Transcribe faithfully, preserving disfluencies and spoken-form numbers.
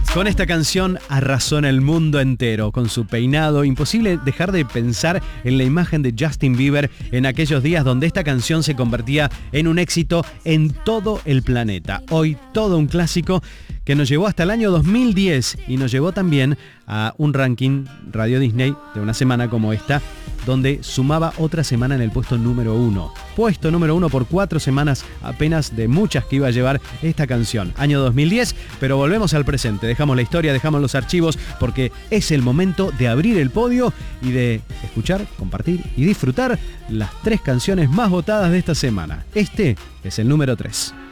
Con esta canción arrasó en el mundo entero, con su peinado. Imposible dejar de pensar en la imagen de Justin Bieber en aquellos días donde esta canción se convertía en un éxito en todo el planeta. Hoy todo un clásico que nos llevó hasta el año dos mil diez y nos llevó también a un ranking Radio Disney de una semana como esta, donde sumaba otra semana en el puesto número uno. Puesto número uno por cuatro semanas apenas de muchas que iba a llevar esta canción. Año dos mil diez, pero volvemos al presente. Dejamos la historia, dejamos los archivos, porque es el momento de abrir el podio y de escuchar, compartir y disfrutar las tres canciones más votadas de esta semana. Este es el número tres.